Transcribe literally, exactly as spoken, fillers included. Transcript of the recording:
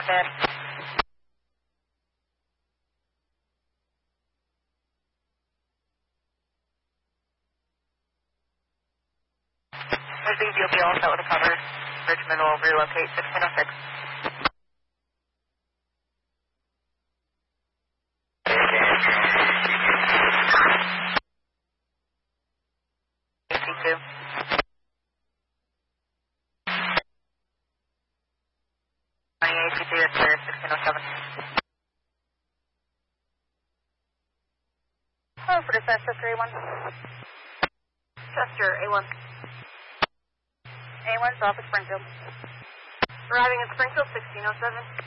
ten. I think you'll be all set with a cover. Richmond will relocate sixteen oh six. eighty-two. eighty-two, it's clear, sixteen oh seven. Hello, for dispatch, Chester A one. Chester A one. A one's off at Springfield. Arriving at Springfield, sixteen oh seven.